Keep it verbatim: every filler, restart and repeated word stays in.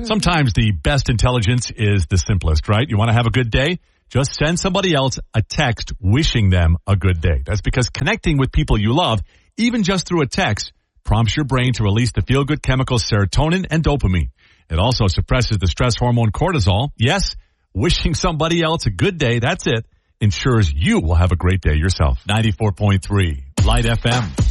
Sometimes the best intelligence is the simplest, right? You want to have a good day? Just send somebody else a text wishing them a good day. That's because connecting with people you love, even just through a text, prompts your brain to release the feel-good chemicals serotonin and dopamine. It also suppresses the stress hormone cortisol. Yes, wishing somebody else a good day, that's it, ensures you will have a great day yourself. ninety-four point three Light F M.